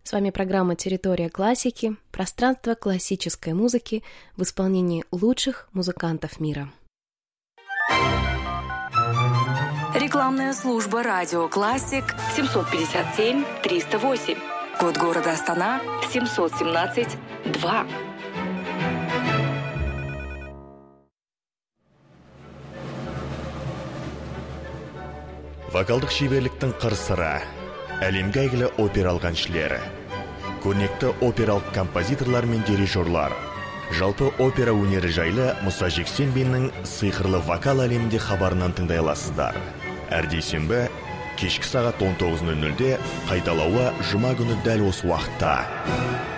С вами программа «Территория классики», пространство классической музыки в исполнении лучших музыкантов мира. Рекламная служба «Радио Классик» 757-308. Код города Астана 717-2. Вокалдық шеберліктің қыр-сыры, әлемге әйгілі опералық әншілері, көрнекті опералық композиторлар мен дирижерлар, жалпы опера өнері жайлы Мұса Жексенбиннің сиқырлы вокал әлемінде хабарынан тыңдай аласыздар. Әр дүйсенбі кешкі сағат 19:00-де, қайталауы жұма күні дәл осы уақытта.